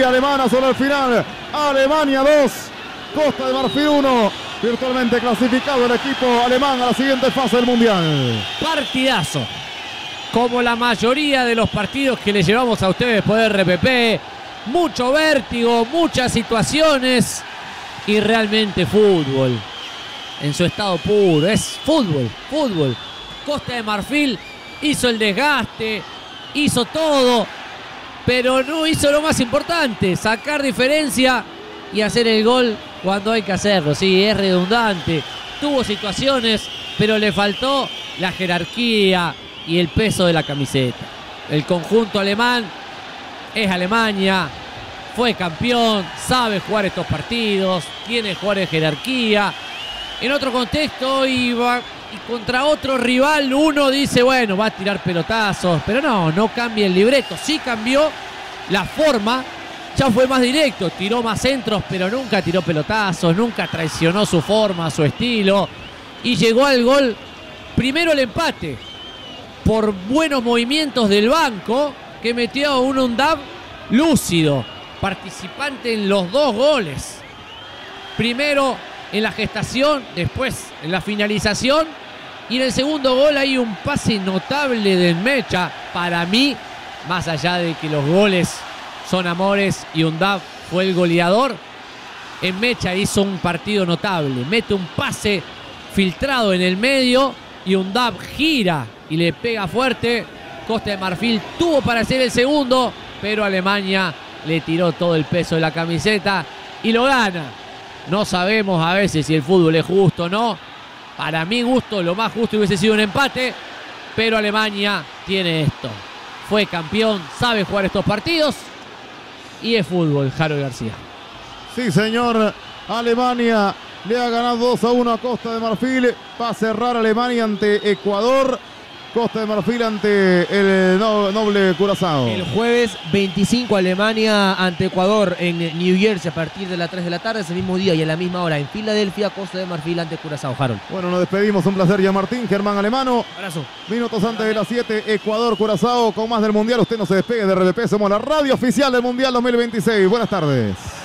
alemana sobre el final. Alemania 2, Costa de Marfil 1. Virtualmente clasificado el equipo alemán a la siguiente fase del Mundial. Partidazo. Como la mayoría de los partidos que le llevamos a ustedes por RPP. Mucho vértigo, muchas situaciones y realmente fútbol. En su estado puro, es fútbol, fútbol. Costa de Marfil hizo el desgaste, hizo todo, pero no hizo lo más importante, sacar diferencia y hacer el gol cuando hay que hacerlo. Sí, es redundante, tuvo situaciones, pero le faltó la jerarquía y el peso de la camiseta. El conjunto alemán es Alemania, fue campeón, sabe jugar estos partidos, tiene jugadores de jerarquía. En otro contexto y contra otro rival uno dice, bueno, va a tirar pelotazos, pero no cambia el libreto. Sí cambió la forma, ya fue más directo, tiró más centros, pero nunca tiró pelotazos, nunca traicionó su forma, su estilo. Y llegó al gol, primero el empate, por buenos movimientos del banco, que metió a un Undav lúcido, participante en los dos goles. Primero en la gestación, después en la finalización. Y en el segundo gol hay un pase notable de Mecha. Para mí, más allá de que los goles son amores y Undav fue el goleador, en Mecha hizo un partido notable. Mete un pase filtrado en el medio y Undav gira y le pega fuerte. Costa de Marfil tuvo para hacer el segundo, pero Alemania le tiró todo el peso de la camiseta y lo gana. No sabemos a veces si el fútbol es justo o no. Para mi gusto, lo más justo hubiese sido un empate, pero Alemania tiene esto. Fue campeón, sabe jugar estos partidos y es fútbol, Harold García. Sí, señor. Alemania le ha ganado 2-1 a Costa de Marfil. Va a cerrar Alemania ante Ecuador. Costa de Marfil ante el noble Curazao. El jueves 25 Alemania ante Ecuador en New Jersey a partir de las 3 de la tarde, ese mismo día y a la misma hora en Filadelfia, Costa de Marfil ante Curazao. Harold. Bueno, nos despedimos, un placer, ya Martín, Germán Alemano. Abrazo. Minutos antes de las 7, Ecuador, Curazao, con más del Mundial. Usted no se despegue de RPP, somos la radio oficial del Mundial 2026. Buenas tardes.